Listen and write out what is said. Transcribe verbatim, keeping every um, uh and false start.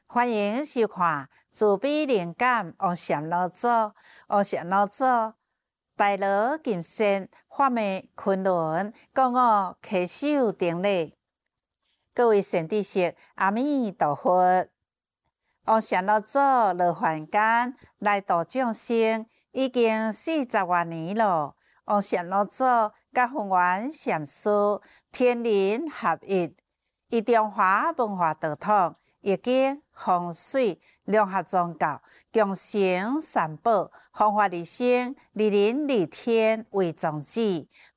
欢迎收看自卑灵感王禅老祖，王禅老祖大罗金身法门昆仑，讲我稽首顶礼。各位善知识，阿弥陀佛。王禅老祖落凡间来度众生，已经四十多年了。王禅老祖甲弘源禅师天人合一，以中华文化道统。易经、风水、融合宗教、共生三宝、弘法利生、利人利天为宗旨，